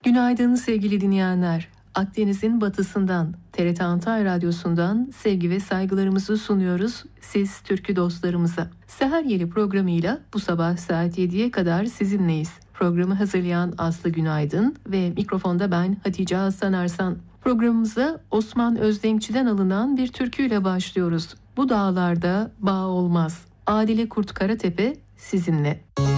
Günaydın sevgili dinleyenler. Akdeniz'in batısından, TRT Antalya Radyosu'ndan sevgi ve saygılarımızı sunuyoruz siz türkü dostlarımıza. Seher Yeli programıyla bu sabah saat 7'ye kadar sizinleyiz. Programı hazırlayan Aslı Günaydın ve mikrofonda ben Hatice Hasan Arslan. Programımıza Osman Özdenkçi'den alınan bir türküyle başlıyoruz. Bu dağlarda bağ olmaz. Adile Kurt Karatepe sizinle.